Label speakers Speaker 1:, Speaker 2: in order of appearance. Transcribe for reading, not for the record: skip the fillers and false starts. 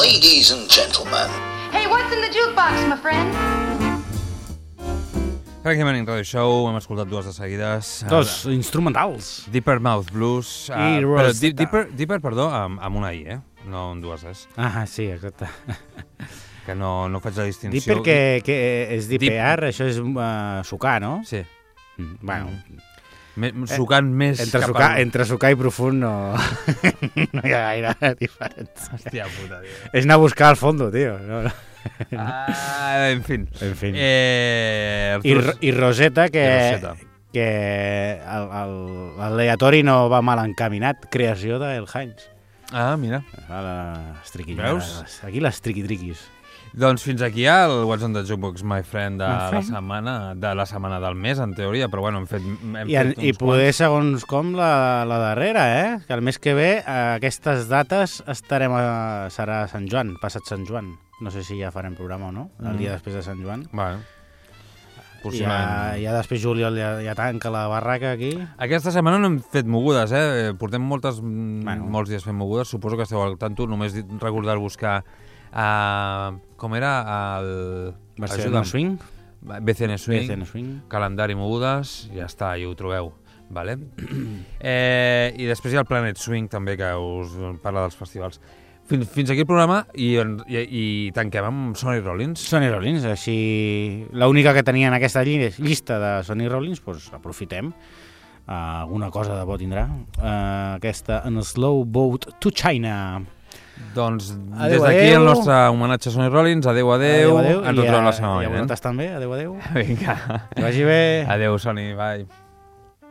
Speaker 1: Ladies and gentlemen.
Speaker 2: Hey, what's in the jukebox, my friend?
Speaker 3: Frankie Manning Radio Show, hem escoltat dues de seguides.
Speaker 4: Dos instrumentals.
Speaker 3: Deeper Mouth Blues.
Speaker 4: I
Speaker 3: Però
Speaker 4: Rosetta.
Speaker 3: Deeper, perdó, amb una I, no amb dues Es.
Speaker 4: Ah, sí, exacte.
Speaker 3: Que no faig la distinció.
Speaker 4: Deeper que és DPR, això és sucar, no?
Speaker 3: Sí.
Speaker 4: Bueno,
Speaker 3: Sucant més
Speaker 4: entre sucar i profund no hi ha gaire diferència.
Speaker 3: Hòstia puta, tio.
Speaker 4: És anar a buscar al fondo, tio. No.
Speaker 3: En fin.
Speaker 4: I Rosetta, que l'aleatori no va mal encaminat. Creació del Heinz.
Speaker 3: Ah, mira.
Speaker 4: Veus? Aquí les triqui-triquis.
Speaker 3: Doncs fins aquí el What's on the Jukebox, my friend, la setmana del mes, en teoria, però bueno, hem fet
Speaker 4: I poder, segons com, la darrera, que el mes que ve, aquestes dates serà Sant Joan, passat Sant Joan. No sé si ja farem programa o no, el dia després de Sant Joan.
Speaker 3: Vale.
Speaker 4: Ja després juliol ja tanca la barraca aquí.
Speaker 3: Aquesta setmana no hem fet mogudes, portem molts dies fent mogudes, suposo que esteu al tanto, només recordar-vos que com era el
Speaker 4: Barcelona Swing?
Speaker 3: BCN Swing, calendari mogudes, ja està, i ho trobeu, vale? I després hi ha el Planet Swing també, que us parla dels festivals. Fins aquí el programa i tanquem amb Sonny Rollins.
Speaker 4: Sonny Rollins, així l'única que tenia en aquesta llista de Sonny Rollins, doncs aprofitem. Alguna cosa de bo tindrà. Aquesta en Slow Boat to China.
Speaker 3: Doncs des d'aquí el nostre homenatge a Sonny Rollins, adeu. Ens ho trobem la setmana vinent.
Speaker 4: I a vosaltres també, adeu.
Speaker 3: Vinga.
Speaker 4: Que vagi bé.
Speaker 3: Adeu, Sonny, bye.